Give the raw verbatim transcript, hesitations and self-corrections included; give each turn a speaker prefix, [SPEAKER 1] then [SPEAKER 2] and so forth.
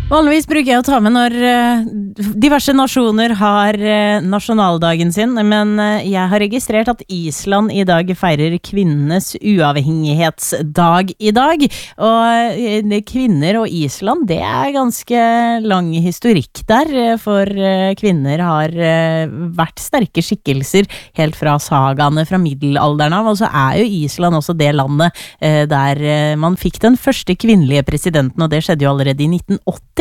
[SPEAKER 1] Vanligvis bruker jeg å ta med når uh, diverse nasjoner har uh, nasjonaldagen sin, men uh, jeg har registrert at Island i dag feirer kvinnenes uavhengighetsdag i dag, og uh, kvinner og Island, det er ganske lang historikk der, for uh, kvinner har uh, vært sterke skikkelser helt fra sagaene fra middelalderen av, og så er jo Island også det landet uh, der uh, man fikk den første kvinnelige presidenten, og det skjedde jo allerede i nitten åtti.